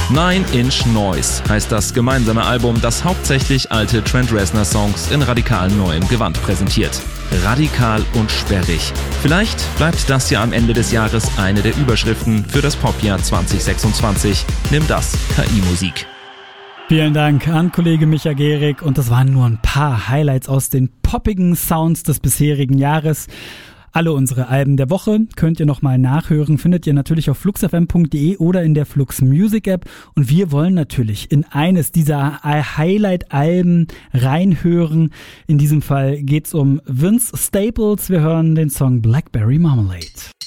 Nine Inch Noise heißt das gemeinsame Album, das hauptsächlich alte Trent Reznor-Songs in radikal neuem Gewand präsentiert. Radikal und sperrig. Vielleicht bleibt das ja am Ende des Jahres eine der Überschriften für das Popjahr 2026. Nimm das, KI-Musik. Vielen Dank an Kollege Micha Gehrig und das waren nur ein paar Highlights aus den poppigen Sounds des bisherigen Jahres. Alle unsere Alben der Woche könnt ihr nochmal nachhören, findet ihr natürlich auf fluxfm.de oder in der Flux Music App und wir wollen natürlich in eines dieser Highlight-Alben reinhören. In diesem Fall geht's um Vince Staples, wir hören den Song Blackberry Marmalade.